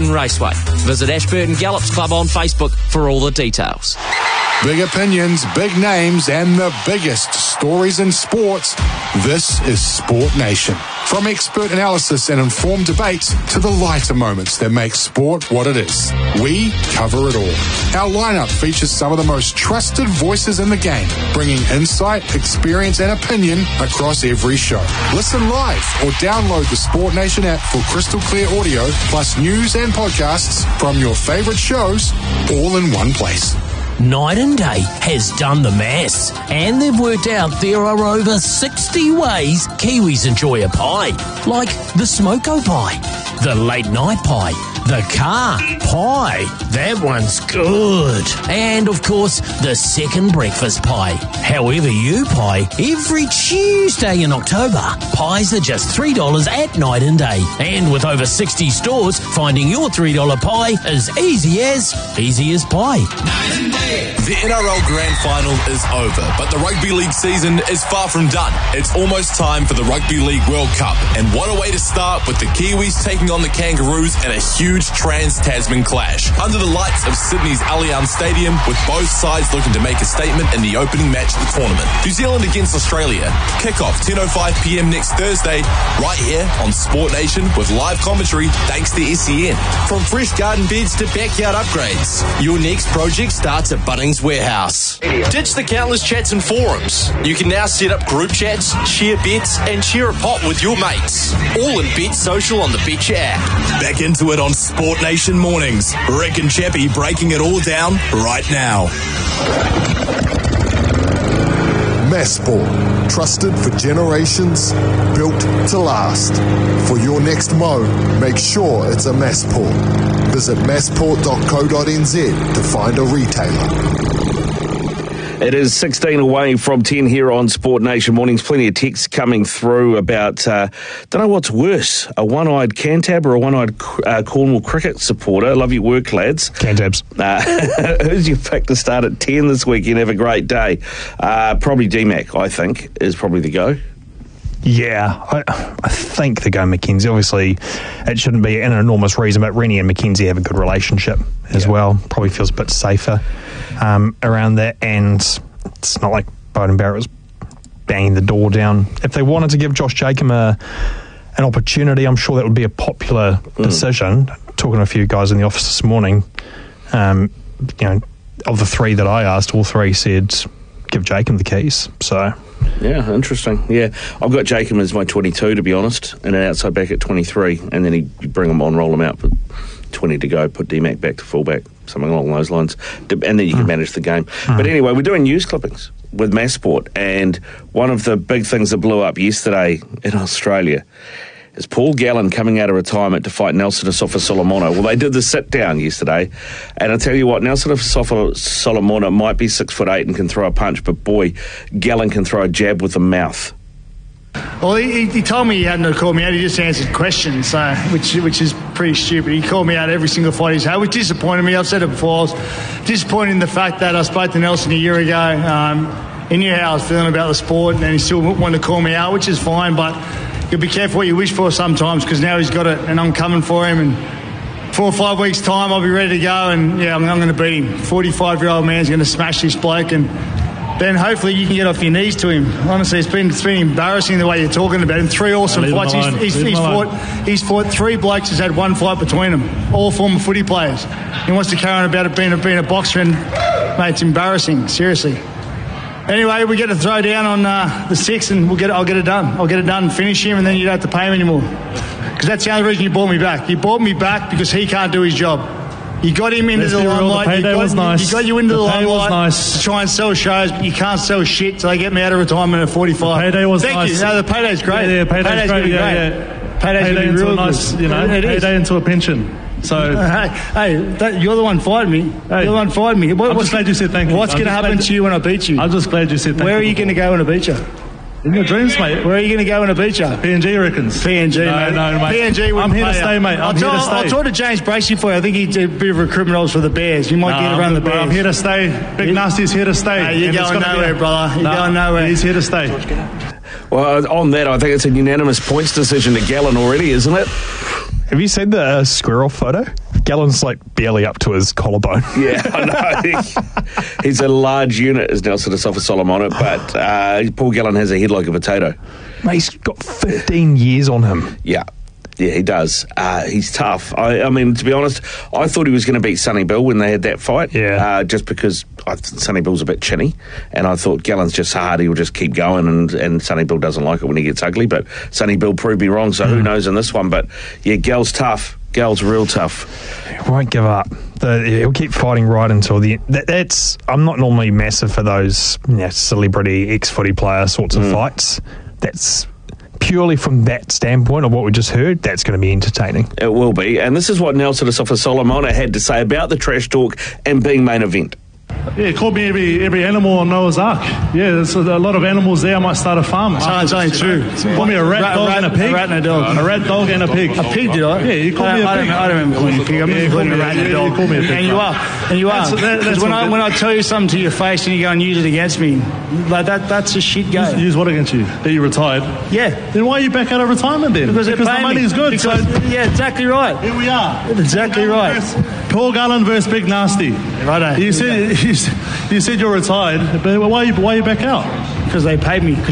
Ashburton Raceway. Visit Ashburton Gallops Club on Facebook for all the details. Big opinions, big names, and the biggest stories in sports. This is Sport Nation. From expert analysis and informed debates to the lighter moments that make sport what it is. We cover it all. Our lineup features some of the most trusted voices in the game, bringing insight, experience, and opinion across every show. Listen live or download the Sport Nation app for crystal clear audio, plus news and podcasts from your favorite shows, all in one place. Night and Day has done the maths, and they've worked out there are over 60 ways Kiwis enjoy a pie, like the smoko pie, the late night pie, the car pie, that one's good, and of course the second breakfast pie. However you pie, every Tuesday in October, pies are just $3 at Night and Day, and with over 60 stores, finding your $3 pie is easy as pie. Night and Day. The NRL Grand Final is over, but the Rugby League season is far from done. It's almost time for the Rugby League World Cup, and what a way to start with the Kiwis taking on the Kangaroos in a huge Trans-Tasman clash. Under the lights of Sydney's Allianz Stadium, with both sides looking to make a statement in the opening match of the tournament. New Zealand against Australia. Kick-off 10:05pm next Thursday, right here on Sport Nation with live commentary thanks to SEN. From fresh garden beds to backyard upgrades, your next project starts at Bunnings Warehouse. Ditch the countless chats and forums. You can now set up group chats, share bets, and share a pot with your mates. All in Bet Social on the Betcha app. Back into it on Sport Nation mornings. Rick and Chappie breaking it all down right now. Massport, trusted for generations, built to last. For your next mow, make sure it's a Massport. Visit massport.co.nz to find a retailer. It is 16 away from 10 here on Sport Nation Mornings. Plenty of texts coming through about, don't know what's worse, a one-eyed Cantab or a one-eyed Cornwall cricket supporter. Love your work, lads. Cantabs. Who's your pick to start at 10 this weekend? Have a great day. Probably DMAC, I think, is probably the go. Yeah, I think they go Mackenzie. Obviously, it shouldn't be an enormous reason, but Rennie and Mackenzie have a good relationship as well. Probably feels a bit safer around that, and it's not like Beauden Barrett was banging the door down. If they wanted to give Josh Jacob an opportunity, I'm sure that would be a popular decision. Talking to a few guys in the office this morning, of the three that I asked, all three said give Jacob the keys. So. Yeah, interesting. Yeah, I've got Jacob as my 22, to be honest, and an outside back at 23, and then you bring him on, roll him out for 20 to go, put DMAC back to fullback, something along those lines, and then you can manage the game. But anyway, we're doing news clippings with Massport, and one of the big things that blew up yesterday in Australia is Paul Gallen coming out of retirement to fight Nelson Asofa-Solomona. Well, they did the sit-down yesterday, and I tell you what, Nelson Asofa-Solomona might be 6'8" and can throw a punch, but boy, Gallen can throw a jab with the mouth. Well, he told me he hadn't to call me out. He just answered questions, which is pretty stupid. He called me out every single fight he's had, which disappointed me. I've said it before. I was disappointed in the fact that I spoke to Nelson a year ago. He knew how I was feeling about the sport, and he still wanted to call me out, which is fine, but you'll be careful what you wish for sometimes, because now he's got it and I'm coming for him, and 4 or 5 weeks' time I'll be ready to go, and yeah, I'm going to beat him. 45-year-old man's going to smash this bloke, and then hopefully you can get off your knees to him. Honestly, it's been embarrassing the way you're talking about him. 3 awesome fights. He's fought 3 blokes who's had 1 fight between them, all former footy players. He wants to carry on about it being a boxer, and mate, it's embarrassing, seriously. Anyway, we get to throw down on the 6th, and I'll get it done. I'll get it done, finish him, and then you don't have to pay him anymore. Because that's the only reason you brought me back. You brought me back because he can't do his job. You got him into the limelight. You got you into the limelight to try and sell shows, but you can't sell shit, so they get me out of retirement at 45. The payday was nice. Thank you. No, the payday's great. Yeah, payday's great. Payday into real a nice, payday into a pension. So you're the one fighting me. You're the one fighting me. I'm just glad you said thank you. What's going to happen to you when I beat you? I'm just glad you said thank you. Where are you going to go when I beat you? In your dreams, mate. Where are you going to go when I beat you? PNG reckons. PNG, mate. No, mate. PNG I'm here to stay, mate. I'm here to stay. I'll talk to James Bracey for you. I think he did a bit of recruitment roles for the Bears. You might get around the Bears. I'm here to stay. Big Nasty's here to stay. You're going nowhere, brother. You're going nowhere. He's here to stay. Well, on that, I think it's a unanimous points decision to Gallen already, isn't it? Have you seen the squirrel photo? Gallen's like barely up to his collarbone. Yeah, I know. He's a large unit, as Nelson Asafa-Solomona, but Paul Gallen has a head like a potato. Mate, he's got 15 years on him. Yeah, he does. He's tough. I mean, to be honest, I thought he was going to beat Sonny Bill when they had that fight. Yeah. Just because Sonny Bill's a bit chinny, and I thought Gallen's just hard. He'll just keep going, and Sonny Bill doesn't like it when he gets ugly. But Sonny Bill proved me wrong, so who knows in this one? But yeah, Gal's tough. Gal's real tough. He won't give up. He'll keep fighting right until the end. I'm not normally massive for those celebrity ex-footy player sorts of fights. That's purely from that standpoint of what we just heard. That's going to be entertaining. It will be. And this is what Nelson Asafa-Solomona had to say about the trash talk and being main event. Yeah, it called me every animal on Noah's Ark. Yeah, there's a lot of animals there. I might start a farm. It's only true. Called me a rat dog and a pig. A rat and a dog. A rat dog and a pig. A pig, did I? Yeah, you called me a pig. I don't remember calling you a pig. I remember calling you a rat and a dog. You called me a pig. And you are. And you are. Because when I tell you something to your face and you go and use it against me, like that's a shit game. Use what against you? That you retired? Yeah. Then why are you back out of retirement then? Because the money's good. Yeah, exactly right. Here we are. Exactly right. Paul Gallen versus Big Nasty. Righto. You said you're retired, but why are you back out? Because they paid me.